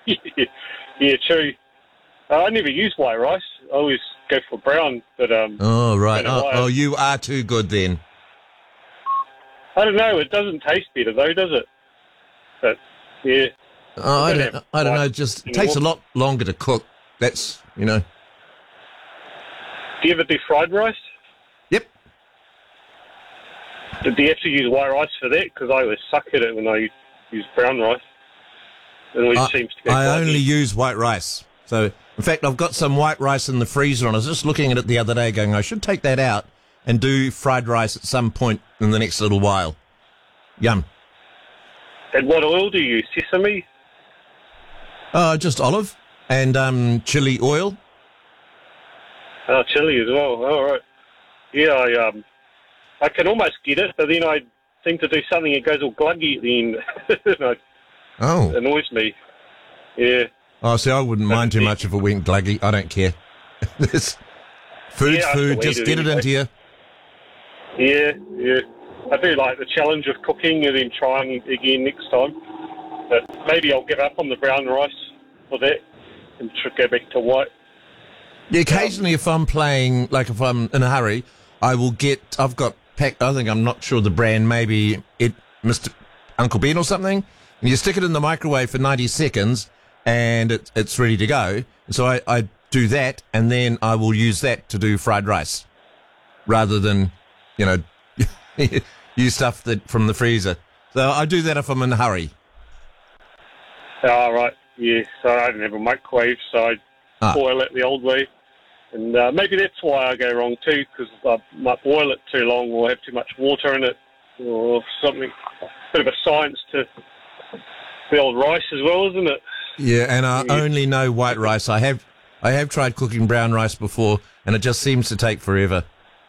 Yeah, true. I never use white rice. I always go for brown, but Oh, right. don't know why. You are too good then. I don't know. It doesn't taste better though, does it? But yeah. Oh, I have don't know. white Just it anymore. takes a lot longer to cook. That's, Do you ever do fried rice? Yep. Do you have to use white rice for that? Because I always suck at it when I use brown rice. It always seems to go I quite only easy. use white rice. So, in fact, I've got some white rice in the freezer, and I was just looking at it the other day going, I should take that out and do fried rice at some point in the next little while. Yum. And what oil do you use? Sesame? Just olive and chili oil. Oh, chili as well. All right. Yeah, I can almost get it, but then I seem to do something that goes all gluggy at the end. It Oh. annoys me. Yeah. Oh, see, I wouldn't mind too much if it went gluggy. I don't care. Food's Yeah, I food. still Just eat it get it anyway. into you. Yeah. I do like the challenge of cooking and then trying again next time. But maybe I'll give up on the brown rice for that and go back to white. Yeah, occasionally, if I'm playing, like if I'm in a hurry, I've got packed, I think, I'm not sure the brand, maybe Mr. Uncle Ben or something. And you stick it in the microwave for 90 seconds and it's ready to go. So I do that, and then I will use that to do fried rice rather than, use stuff from the freezer. So I do that if I'm in a hurry. Oh, right. Yeah, so I don't have a microwave, so I boil it the old way. And maybe that's why I go wrong too, because I might boil it too long or have too much water in it or something. Bit of a science to the old rice as well, isn't it? Yeah, and I only know white rice. I have tried cooking brown rice before, and it just seems to take forever.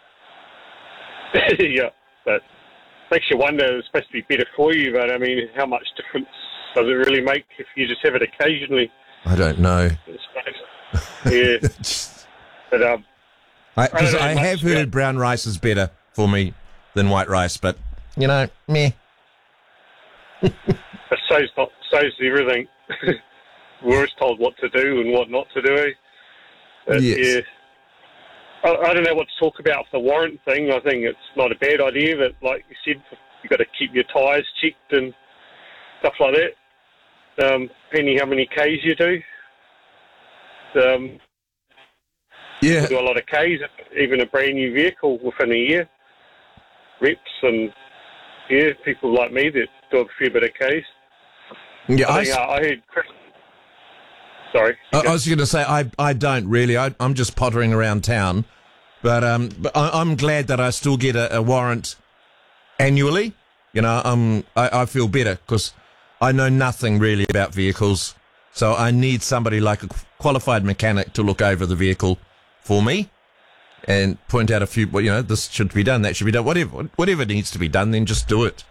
Yeah, but makes you wonder. It's supposed to be better for you, but I mean, how much difference does it really make if you just have it occasionally? I don't know. I suppose. Yeah, but Because know I much have heard about- brown rice is better for me than white rice, but, meh. but so's everything. We're always told what to do and what not to do. Eh? But, Yes. Yeah. I don't know what to talk about for the warrant thing. I think it's not a bad idea, but like you said, you've got to keep your tyres checked and stuff like that, depending how many Ks you do. Yeah. Do a lot of Ks, even a brand new vehicle within a year. Reps and, people like me that do a fair bit of Ks. Yeah, I heard Chris... Sorry. I was going to say, I don't really. I'm just pottering around town. But I'm glad that I still get a warrant annually. I feel better because I know nothing really about vehicles. So I need somebody like a qualified mechanic to look over the vehicle for me and point out a few, this should be done, that should be done. Whatever needs to be done, then just do it.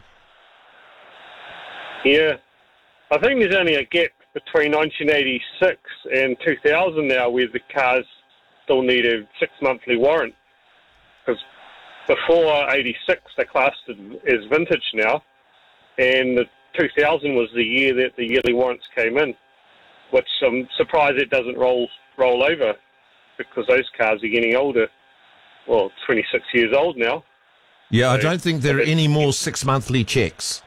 Yeah. I think there's only a gap between 1986 and 2000 now where the cars still need a 6-monthly warrant. Because before 86, they classed it as vintage now. And the 2000 was the year that the yearly warrants came in, which I'm surprised it doesn't roll over because those cars are getting older. Well, 26 years old now. Yeah, I So- don't think there are any more 6-monthly checks.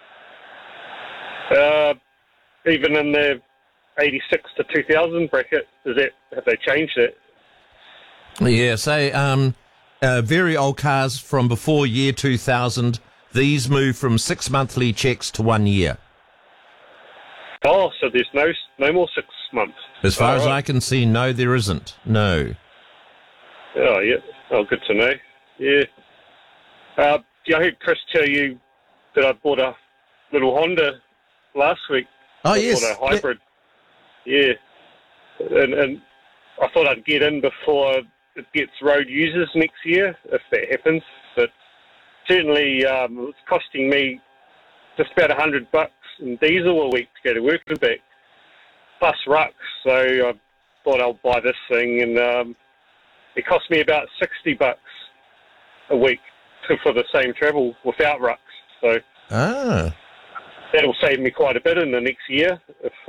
Even in the 86 to 2000 bracket, have they changed it? Yeah, say very old cars from before year 2000, these move from 6-monthly checks to 1 year. Oh, so there's no more 6 months. As far as Right. I can see, no, there isn't. No. Oh, yeah. Oh, good to know. Yeah. I heard Chris tell you that I bought a little Honda last week. Oh, I yes. bought a hybrid. Yeah. And I thought I'd get in before it gets road users next year, if that happens. But certainly it's costing me just about $100 in diesel a week to go to work and back, plus rucks. So I thought I'll buy this thing, and it cost me about $60 a week for the same travel without rucks. So Ah. that'll save me quite a bit in the next year if